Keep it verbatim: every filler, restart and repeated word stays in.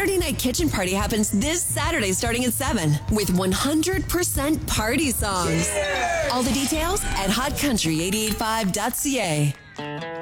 Saturday Night Kitchen Party happens this Saturday starting at seven with one hundred percent party songs. Yeah! All the details at hot country eight eight five dot c a.